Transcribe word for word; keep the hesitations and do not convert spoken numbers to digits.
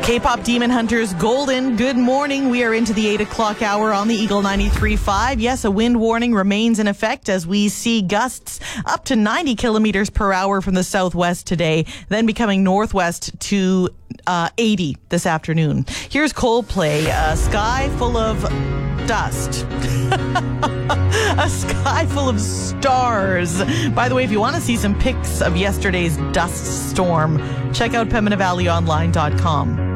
K-pop Demon Hunters, Golden, good morning. We are into the eight o'clock hour on the Eagle ninety-three point five. Yes, a wind warning remains in effect as we see gusts up to ninety kilometers per hour from the southwest today, then becoming northwest to uh, eighty this afternoon. Here's Coldplay, a sky full of dust. A sky full of stars. By the way, if you want to see some pics of yesterday's dust storm, check out Pembina Valley Online dot com.